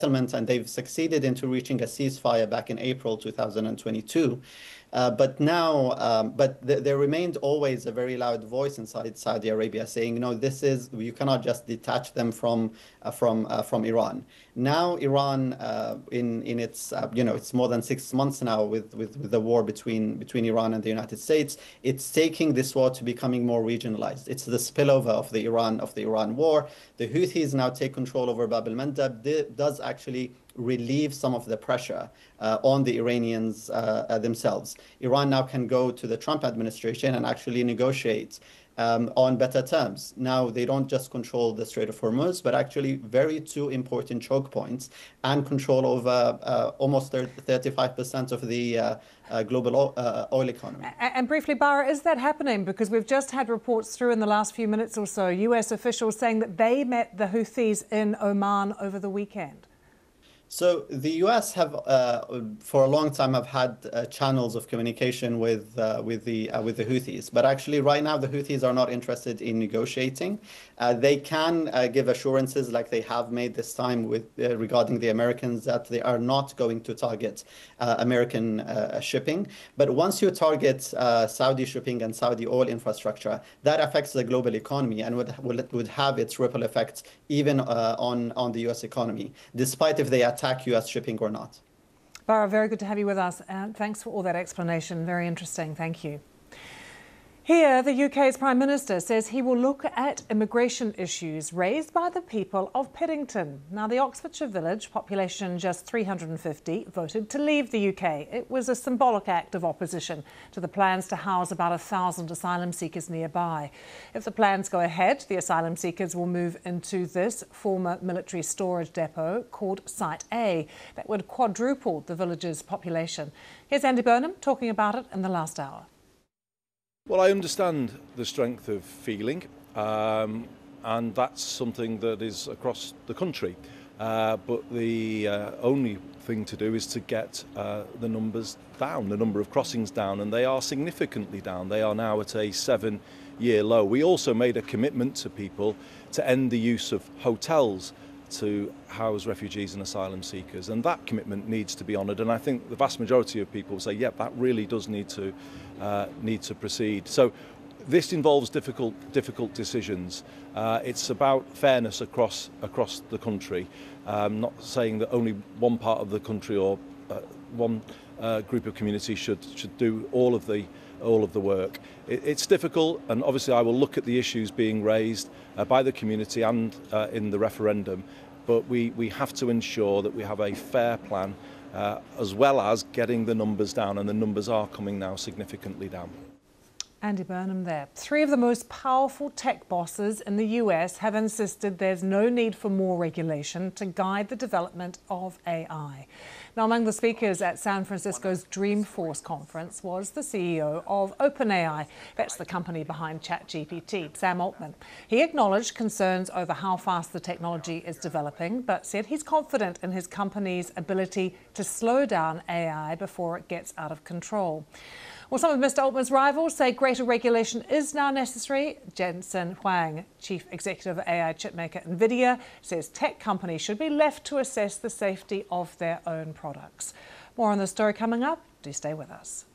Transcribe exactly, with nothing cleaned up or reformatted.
and they've succeeded into reaching a ceasefire back in April two thousand twenty-two. Uh, but now, um, but th there remained always a very loud voice inside Saudi Arabia saying, no, this is, you cannot just detach them from uh, from uh, from Iran. Now, Iran, uh, in in its, uh, you know, it's more than six months now with, with with the war between between Iran and the United States. It's taking this war to becoming more regionalized. It's the spillover of the Iran of the Iran war. The Houthis now take control over Bab el-Mandab. It does actually relieve some of the pressure uh, on the Iranians uh, uh, themselves. Iran now can go to the Trump administration and actually negotiate um, on better terms. Now, they don't just control the Strait of Hormuz, but actually very two important choke points and control over uh, almost thirty-five percent of the uh, uh, global oil, uh, oil economy. And briefly, Bara, is that happening? Because we've just had reports through in the last few minutes or so, U S officials saying that they met the Houthis in Oman over the weekend. So the U S have, uh, for a long time, have had uh, channels of communication with uh, with the uh, with the Houthis. But actually, right now, the Houthis are not interested in negotiating. Uh, they can uh, give assurances, like they have made this time with uh, regarding the Americans, that they are not going to target uh, American uh, shipping. But once you target uh, Saudi shipping and Saudi oil infrastructure, that affects the global economy and would would, would have its ripple effects even uh, on on the U S economy, despite if they attack U S shipping or not. Bara, very good to have you with us, and thanks for all that explanation. Very interesting. Thank you. Here, the U K's Prime Minister says he will look at immigration issues raised by the people of Piddington. Now, the Oxfordshire village, population just three hundred fifty, voted to leave the U K. It was a symbolic act of opposition to the plans to house about a thousand asylum seekers nearby. If the plans go ahead, the asylum seekers will move into this former military storage depot called Site A that would quadruple the village's population. Here's Andy Burnham talking about it in the last hour. Well, I understand the strength of feeling, um, and that's something that is across the country. Uh, but the uh, only thing to do is to get uh, the numbers down, the number of crossings down, and they are significantly down. They are now at a seven-year low. We also made a commitment to people to end the use of hotels to house refugees and asylum seekers, and that commitment needs to be honoured. And I think the vast majority of people say, yep, that really does need to uh, need to proceed. So this involves difficult difficult decisions. Uh, it's about fairness across across the country. Um, not saying that only one part of the country or uh, one uh, group of communities should should do all of the all of the work. It, it's difficult, and obviously I will look at the issues being raised uh, by the community and uh, in the referendum, but we, we have to ensure that we have a fair plan uh, as well as getting the numbers down, and the numbers are coming now significantly down. Andy Burnham there. Three of the most powerful tech bosses in the U S have insisted there's no need for more regulation to guide the development of A I. Now, among the speakers at San Francisco's Dreamforce conference was the C E O of OpenAI. That's the company behind ChatGPT, Sam Altman. He acknowledged concerns over how fast the technology is developing, but said he's confident in his company's ability to slow down A I before it gets out of control. Well, some of Mister Altman's rivals say greater regulation is now necessary. Jensen Huang, chief executive of A I chipmaker NVIDIA, says tech companies should be left to assess the safety of their own products. More on the story coming up. Do stay with us.